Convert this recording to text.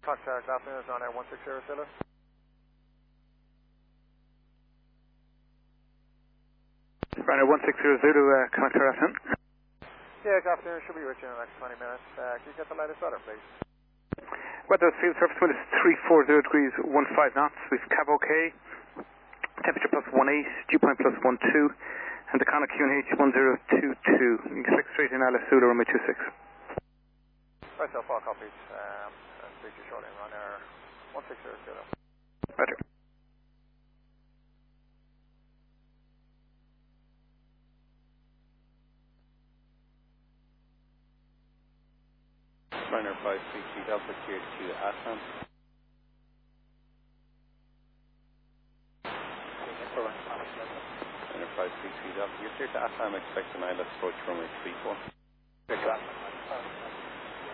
Contact afternoon is on air 160 Zulu. Runner 160 Zulu, connect for afternoon. Yeah, good afternoon. Should be with you in the next 20 minutes. Can you get the latest weather, please? Weather field surface wind is 340 degrees, 15 knots. We've cab okay. Temperature +18, dew point +12, and the Conic QNH 1022. You can select straight in Alice Zulu, runway 26. Right, so 4 copies. I'll speak to you shortly on air 160 Zulu. Roger. Runner 533 Delta cleared to Assam. Runner 533 Delta, you're cleared to Assam, expect an ILS approach runway 34. Good,